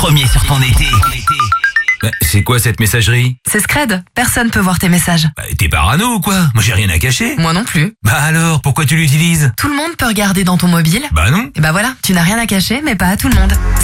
premier sur ton été. Bah, c'est quoi cette messagerie? C'est Scred, personne peut voir tes messages. Bah, t'es parano ou quoi? Moi j'ai rien à cacher. Moi non plus. Bah alors, pourquoi tu l'utilises? Tout le monde peut regarder dans ton mobile. Bah non. Et bah voilà, tu n'as rien à cacher, mais pas à tout le monde.